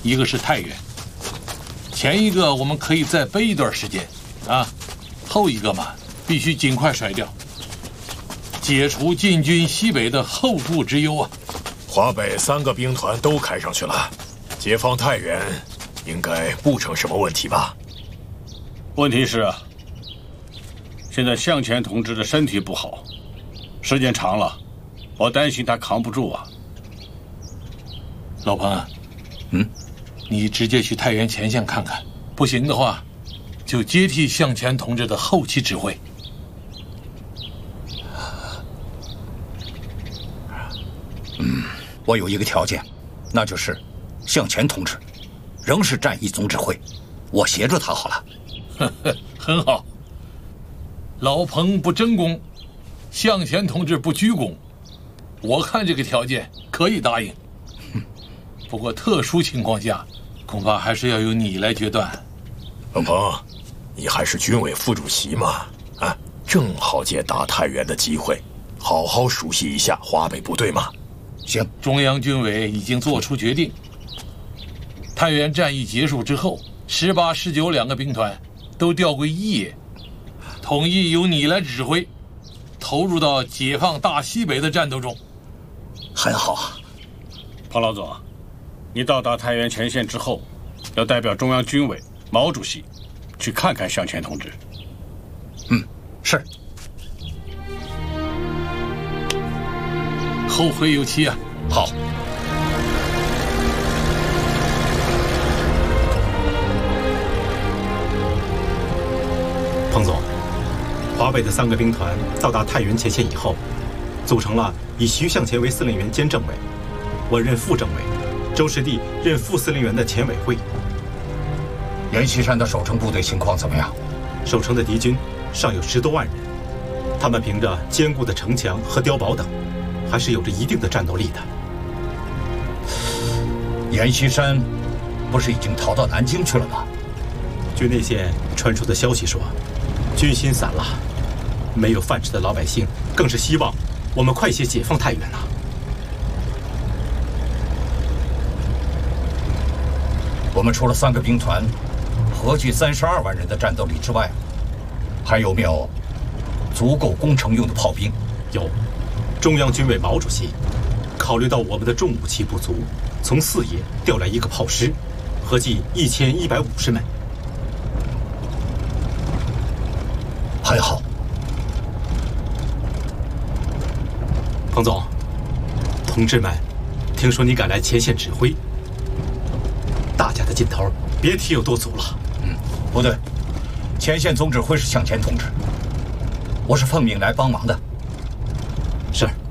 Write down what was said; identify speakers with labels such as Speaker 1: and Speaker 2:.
Speaker 1: 一个是太原。前一个我们可以再背一段时间，啊，后一个嘛，必须尽快甩掉，解除晋军西北的后顾之忧啊。
Speaker 2: 华北3个兵团都开上去了，解放太原应该不成什么问题吧？
Speaker 3: 问题是啊，现在向前同志的身体不好，时间长了，我担心他扛不住啊。
Speaker 1: 老彭，你直接去太原前线看看，不行的话，就接替向前同志的后期指挥。
Speaker 4: 我有一个条件，那就是向前同志仍是战役总指挥，我协助他好了。
Speaker 1: 很好。老彭不争功，向前同志不居功，我看这个条件可以答应。不过特殊情况下，恐怕还是要由你来决断。
Speaker 2: 老彭，你还是军委副主席嘛，啊，正好借打太原的机会，好好熟悉一下华北部队嘛。
Speaker 4: 行，
Speaker 1: 中央军委已经做出决定，太原战役结束之后，18、19两个兵团都调归一野，统一由你来指挥，投入到解放大西北的战斗中。
Speaker 4: 很好啊。
Speaker 3: 彭老总，你到达太原前线之后，要代表中央军委毛主席去看看向前同志。
Speaker 4: 是。
Speaker 1: 后会有期啊。
Speaker 4: 好。
Speaker 5: 彭总，华北的3个兵团到达太原前线以后，组成了以徐向前为司令员兼政委，我任副政委，周师弟任副司令员的前委会。
Speaker 4: 阎锡山的守城部队情况怎么样？
Speaker 5: 守城的敌军尚有10多万人，他们凭着坚固的城墙和碉堡等，还是有着一定的战斗力的。
Speaker 4: 阎锡山不是已经逃到南京去了吗？
Speaker 5: 据内线传出的消息说，军心散了，没有饭吃的老百姓更是希望我们快些解放太原了。
Speaker 4: 我们除了3个兵团合计32万人的战斗力之外，还有没有足够攻城用的炮兵？
Speaker 5: 有，中央军委毛主席考虑到我们的重武器不足，从4野调来1个炮师，合计1150门。
Speaker 4: 很好。
Speaker 5: 彭总，同志们，听说你赶来前线指挥，大家的劲头别提有多足了。
Speaker 4: 不对，前线总指挥是向前同志，我是奉命来帮忙的。
Speaker 5: 是。